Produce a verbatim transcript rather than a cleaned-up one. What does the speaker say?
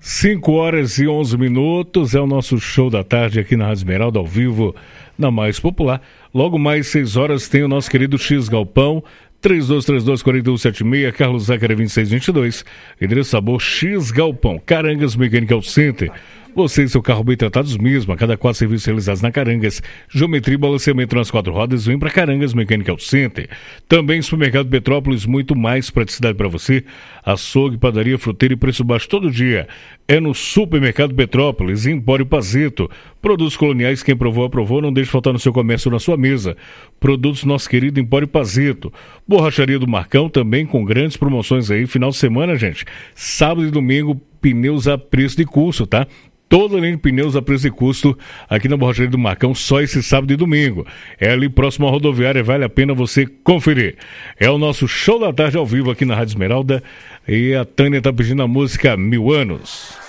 cinco horas e onze minutos, é o nosso show da tarde aqui na Rádio Esmeralda, ao vivo, na Mais Popular. Logo mais seis horas tem o nosso querido X Galpão, três dois três dois, quatro um sete seis, Carlos Zácara vinte e seis vinte e dois, endereço sabor X Galpão, Carangas Mechanical Center. Você e seu carro bem tratados mesmo, a cada quatro serviços realizados na Carangas, geometria e balanceamento nas quatro rodas, vem para Carangas Mechanical Center. Também Supermercado Petrópolis, muito mais praticidade para você, açougue, padaria, fruteira e preço baixo todo dia. É no Supermercado Petrópolis, Empório Pazeto. Produtos coloniais, quem provou, aprovou, não deixe faltar no seu comércio ou na sua mesa. Produtos nosso querido Empório Pazeto. Borracharia do Marcão, também com grandes promoções aí, final de semana, gente. Sábado e domingo, pneus a preço de custo, tá? Toda linha de pneus a preço de custo aqui na Borracharia do Marcão, só esse sábado e domingo. É ali próximo à rodoviária, vale a pena você conferir. É o nosso show da tarde ao vivo aqui na Rádio Esmeralda e a Tânia tá pedindo a música Mil Anos.